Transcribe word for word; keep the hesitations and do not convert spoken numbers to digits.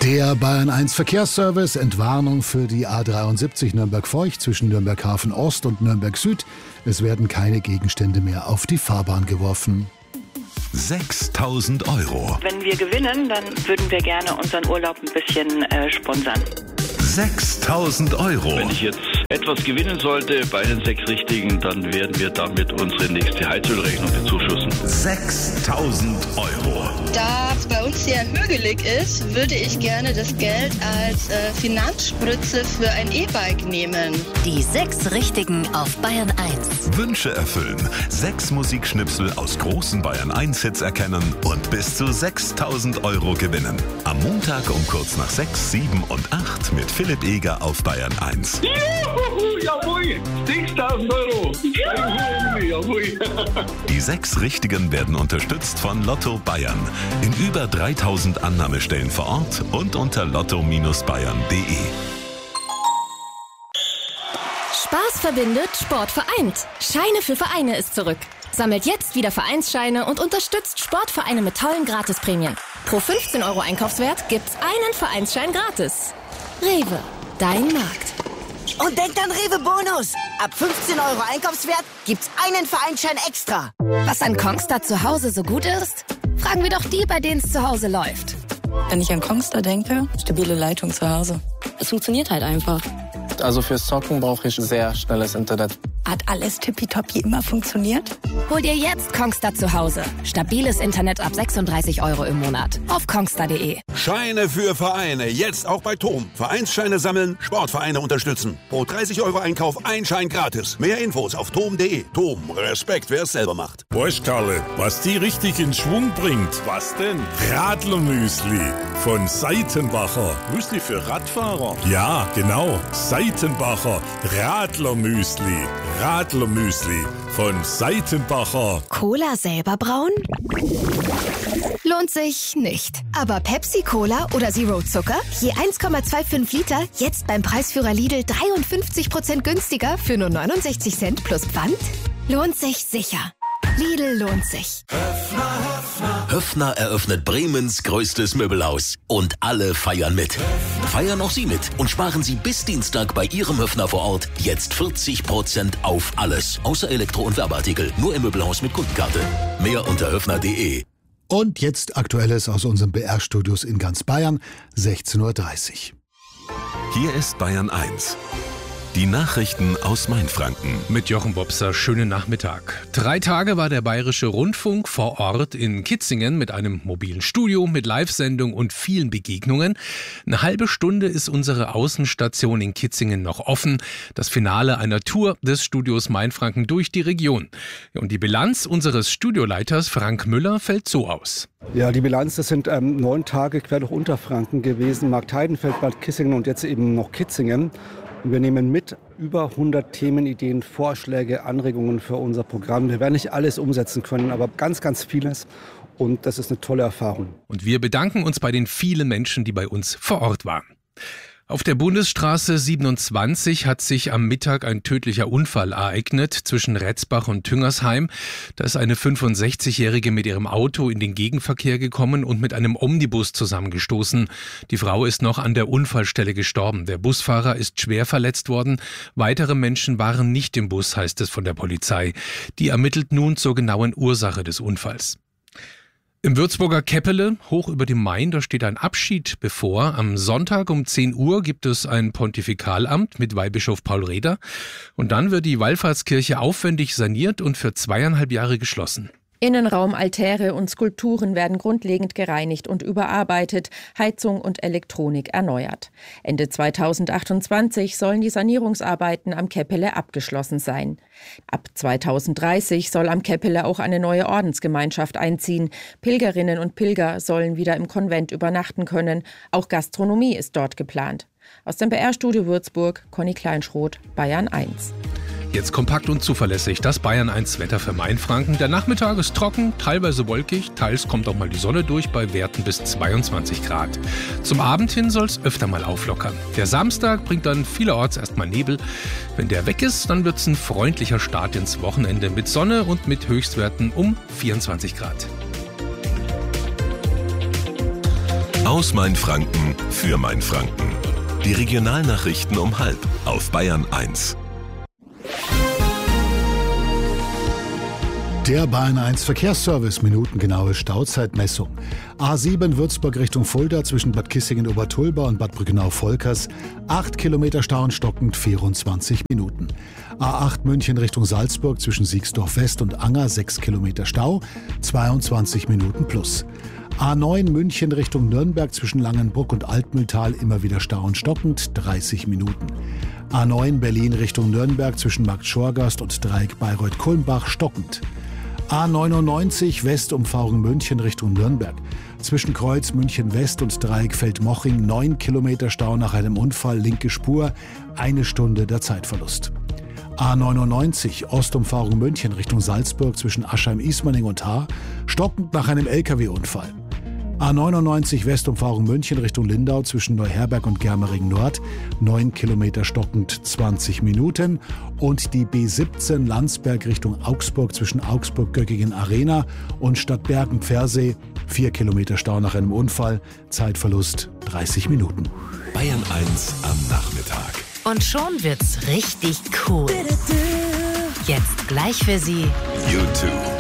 Der Bayern eins Verkehrsservice, Entwarnung für die A dreiundsiebzig Nürnberg-Feucht zwischen Nürnberg-Hafen Ost und Nürnberg-Süd. Es werden keine Gegenstände mehr auf die Fahrbahn geworfen. sechstausend Euro. Wenn wir gewinnen, dann würden wir gerne unseren Urlaub ein bisschen äh, sponsern. sechstausend Euro. Wenn ich jetzt etwas gewinnen sollte bei den sechs Richtigen, dann werden wir damit unsere nächste Heizölrechnung bezuschussen. sechstausend Euro. Da es bei uns sehr hügelig ist, würde ich gerne das Geld als äh, Finanzspritze für ein E-Bike nehmen. Die sechs Richtigen auf Bayern eins. Wünsche erfüllen. Sechs Musikschnipsel aus großen Bayern eins Hits erkennen und bis zu sechstausend Euro gewinnen. Am Montag um kurz nach sechs, sieben und acht mit Philipp Eger auf Bayern eins. Juhu, jawohl, sechstausend Euro. Jawohl. Die sechs Richtigen werden unterstützt von Lotto Bayern. In über dreitausend Annahmestellen vor Ort und unter lotto Bindestrich bayern punkt de. Spaß verbindet, Sport vereint. Scheine für Vereine ist zurück. Sammelt jetzt wieder Vereinsscheine und unterstützt Sportvereine mit tollen Gratisprämien. Pro fünfzehn Euro Einkaufswert gibt's einen Vereinsschein gratis. Rewe, dein Markt. Und denkt an Rewe Bonus. Ab fünfzehn Euro Einkaufswert gibt's einen Vereinsschein extra. Was an Kongstar zu Hause so gut ist? Fragen wir doch die, bei denen es zu Hause läuft. Wenn ich an Kongstar denke, stabile Leitung zu Hause. Es funktioniert halt einfach. Also fürs Zocken brauche ich sehr schnelles Internet. Hat alles tippitoppi immer funktioniert? Hol dir jetzt Kongstar zu Hause. Stabiles Internet ab sechsunddreißig Euro im Monat. Auf kongstar punkt de. Scheine für Vereine. Jetzt auch bei TOM. Vereinsscheine sammeln, Sportvereine unterstützen. Pro dreißig Euro Einkauf ein Schein gratis. Mehr Infos auf tom punkt de. TOM. Respekt, wer es selber macht. Weißt Karle, was die richtig in Schwung bringt? Was denn? Radlermüsli von Seitenbacher. Müsli für Radfahrer? Ja, genau. Seitenbacher Radlermüsli. Radlermüsli von Seitenbacher. Cola selber brauen? Lohnt sich nicht. Aber Pepsi Cola oder Zero Zucker? Je eins Komma fünfundzwanzig Liter, jetzt beim Preisführer Lidl dreiundfünfzig Prozent günstiger für nur neunundsechzig Cent plus Pfand? Lohnt sich sicher. Lidl lohnt sich. Höffner, Höffner. Höffner eröffnet Bremens größtes Möbelhaus. Und alle feiern mit. Höffner. Feiern auch Sie mit und sparen Sie bis Dienstag bei Ihrem Höffner vor Ort jetzt vierzig Prozent auf alles. Außer Elektro- und Werbeartikel. Nur im Möbelhaus mit Kundenkarte. Mehr unter höffner punkt de. Und jetzt Aktuelles aus unseren B R-Studios in ganz Bayern, sechzehn Uhr dreißig. Hier ist Bayern eins. Die Nachrichten aus Mainfranken. Mit Jochen Bobser, schönen Nachmittag. Drei Tage war der Bayerische Rundfunk vor Ort in Kitzingen mit einem mobilen Studio, mit Live-Sendung und vielen Begegnungen. Eine halbe Stunde ist unsere Außenstation in Kitzingen noch offen. Das Finale einer Tour des Studios Mainfranken durch die Region. Und die Bilanz unseres Studioleiters Frank Müller fällt so aus. Ja, die Bilanz, das sind ähm, neun Tage quer durch Unterfranken gewesen. Marktheidenfeld, Bad Kissingen und jetzt eben noch Kitzingen. Und wir nehmen mit über hundert Themenideen, Vorschläge, Anregungen für unser Programm. Wir werden nicht alles umsetzen können, aber ganz, ganz vieles. Und das ist eine tolle Erfahrung. Und wir bedanken uns bei den vielen Menschen, die bei uns vor Ort waren. Auf der Bundesstraße siebenundzwanzig hat sich am Mittag ein tödlicher Unfall ereignet zwischen Retzbach und Tüngersheim. Da ist eine fünfundsechzigjährige mit ihrem Auto in den Gegenverkehr gekommen und mit einem Omnibus zusammengestoßen. Die Frau ist noch an der Unfallstelle gestorben. Der Busfahrer ist schwer verletzt worden. Weitere Menschen waren nicht im Bus, heißt es von der Polizei. Die ermittelt nun zur genauen Ursache des Unfalls. Im Würzburger Keppele, hoch über dem Main, da steht ein Abschied bevor. Am Sonntag um zehn Uhr gibt es ein Pontifikalamt mit Weihbischof Paul Reder. Und dann wird die Wallfahrtskirche aufwendig saniert und für zweieinhalb Jahre geschlossen. Innenraum, Altäre und Skulpturen werden grundlegend gereinigt und überarbeitet, Heizung und Elektronik erneuert. Ende zweitausendachtundzwanzig sollen die Sanierungsarbeiten am Keppele abgeschlossen sein. Ab zweitausenddreißig soll am Keppele auch eine neue Ordensgemeinschaft einziehen. Pilgerinnen und Pilger sollen wieder im Konvent übernachten können. Auch Gastronomie ist dort geplant. Aus dem B R-Studio Würzburg, Conny Kleinschroth, Bayern eins. Jetzt kompakt und zuverlässig das Bayern eins Wetter für Mainfranken. Der Nachmittag ist trocken, teilweise wolkig, teils kommt auch mal die Sonne durch bei Werten bis zweiundzwanzig Grad. Zum Abend hin soll es öfter mal auflockern. Der Samstag bringt dann vielerorts erstmal Nebel. Wenn der weg ist, dann wird es ein freundlicher Start ins Wochenende mit Sonne und mit Höchstwerten um vierundzwanzig Grad. Aus Mainfranken für Mainfranken. Die Regionalnachrichten um halb auf Bayern eins. Der Bayern eins Verkehrsservice, minutengenaue Stauzeitmessung. A sieben Würzburg Richtung Fulda zwischen Bad Kissingen-Obertulba und Bad Brückenau-Volkers. acht Kilometer Stau und stockend vierundzwanzig Minuten. A acht München Richtung Salzburg zwischen Siegsdorf West und Anger. sechs Kilometer Stau, zweiundzwanzig Minuten plus. A neun München Richtung Nürnberg zwischen Langenbruck und Altmühltal immer wieder Stau und stockend, dreißig Minuten. A neun Berlin Richtung Nürnberg zwischen Markt Schorgast und Dreieck Bayreuth-Kulmbach stockend. A neunundneunzig Westumfahrung München Richtung Nürnberg. Zwischen Kreuz München West und Dreieck Feldmoching neun Kilometer Stau nach einem Unfall, linke Spur, eine Stunde der Zeitverlust. A neunundneunzig Ostumfahrung München Richtung Salzburg zwischen Aschheim-Ismaning und Haar, stockend nach einem L K W-Unfall. A neunundneunzig Westumfahrung München Richtung Lindau zwischen Neuherberg und Germering Nord, neun Kilometer stockend, zwanzig Minuten. Und die B siebzehn Landsberg Richtung Augsburg zwischen Augsburg-Göggingen Arena und Stadtbergen-Pfersee, vier Kilometer Stau nach einem Unfall, Zeitverlust dreißig Minuten. Bayern eins am Nachmittag. Und schon wird's richtig cool. Jetzt gleich für Sie YouTube.